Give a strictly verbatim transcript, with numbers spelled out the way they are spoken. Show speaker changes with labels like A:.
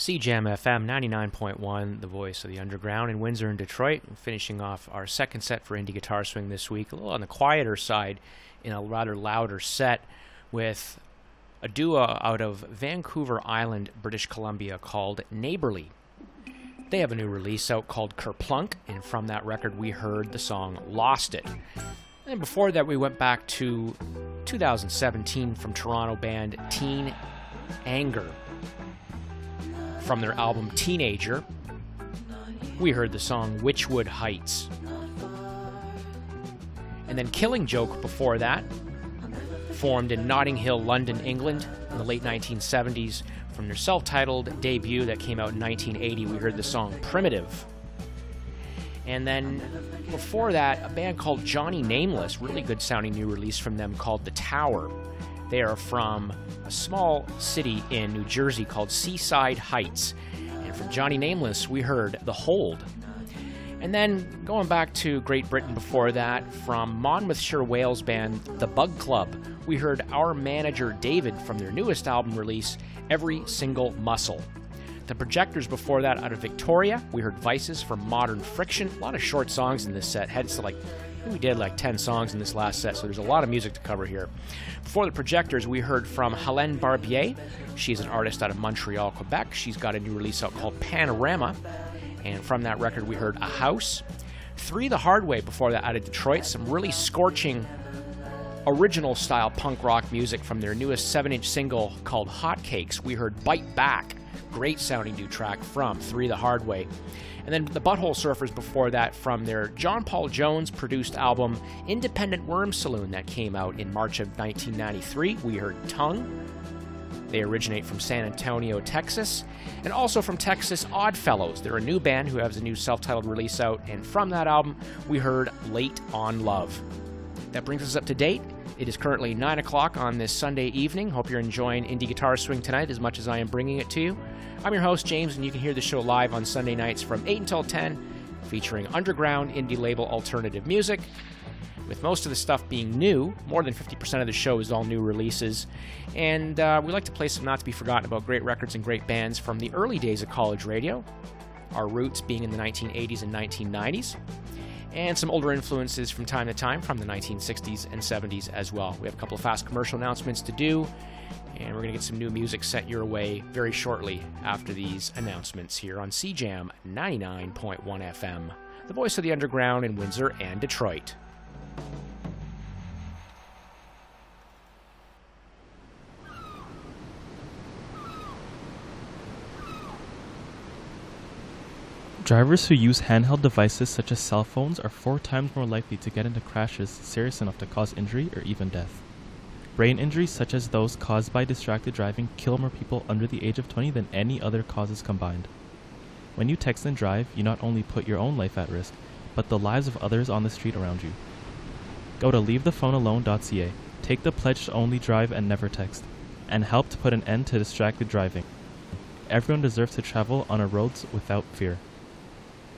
A: C Jam F M ninety-nine point one, the voice of the underground in Windsor and Detroit. And finishing off our second set for Indie Guitar Swing this week, a little on the quieter side in a rather louder set with a duo out of Vancouver Island, British Columbia called Neighborly. They have a new release out called Kerplunk, and from that record we heard the song Lost It. And before that we went back to two thousand seventeen from Toronto band Teen Anger. From their album Teenager, we heard the song Witchwood Heights. And then Killing Joke before that, formed in Notting Hill, London, England in the late nineteen seventies. From their self-titled debut that came out in nineteen eighty, we heard the song Primitive. And then before that, a band called Johnny Nameless, really good sounding new release from them called The Tower. They are from a small city in New Jersey called Seaside Heights. And from Johnny Nameless, we heard The Hold. And then going back to Great Britain before that, from Monmouthshire, Wales band The Bug Club, we heard Our Manager David from their newest album release, Every Single Muscle. The Projectors before that out of Victoria, we heard Vices from Modern Friction. A lot of short songs in this set, heads to like, I think we did like ten songs in this last set, so there's a lot of music to cover here. Before the Projectors, we heard from Helene Barbier. She's an artist out of Montreal, Quebec. She's got a new release out called Panorama. And from that record, we heard A House. Three the Hard Way before that out of Detroit. Some really scorching original style punk rock music from their newest seven inch single called Hotcakes. We heard Bite Back. Great sounding new track from Three the Hard Way. And then the Butthole Surfers before that from their John Paul Jones produced album Independent Worm Saloon that came out in March of nineteen ninety-three. We heard Tongue. They originate from San Antonio, Texas. And also from Texas, Oddfellows. They're a new band who has a new self-titled release out. And from that album, we heard Late on Love. That brings us up to date. It is currently nine o'clock on this Sunday evening. Hope you're enjoying Indie Guitar Swing tonight as much as I am bringing it to you. I'm your host, James, and you can hear the show live on Sunday nights from eight until ten, featuring underground indie label alternative music. With most of the stuff being new, more than fifty percent of the show is all new releases. And uh, we like to play some not to be forgotten about great records and great bands from the early days of college radio, our roots being in the nineteen eighties and nineteen nineties. And some older influences from time to time from the nineteen sixties and seventies as well. We have a couple of fast commercial announcements to do, and we're going to get some new music sent your way very shortly after these announcements here on C Jam ninety-nine point one F M, the voice of the underground in Windsor and Detroit.
B: Drivers who use handheld devices such as cell phones are four times more likely to get into crashes serious enough to cause injury or even death. Brain injuries such as those caused by distracted driving kill more people under the age of twenty than any other causes combined. When you text and drive, you not only put your own life at risk, but the lives of others on the street around you. Go to leave the phone alone dot c a, take the pledge to only drive and never text, and help to put an end to distracted driving. Everyone deserves to travel on our roads without fear.